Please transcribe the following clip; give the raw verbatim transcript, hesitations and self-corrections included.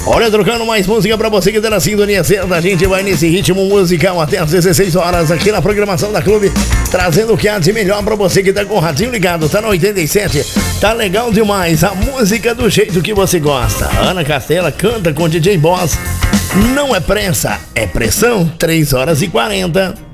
Olha, trocando mais música pra você que tá na sintonia certa. A gente vai nesse ritmo musical até às dezesseis horas aqui na programação da Clube, trazendo o que há de melhor pra você que tá com o radinho ligado, tá na oitenta e sete. Tá legal demais, a música do jeito que você gosta. Ana Castela canta com D J Boss. Não é pressa, é pressão. Três horas e quarenta.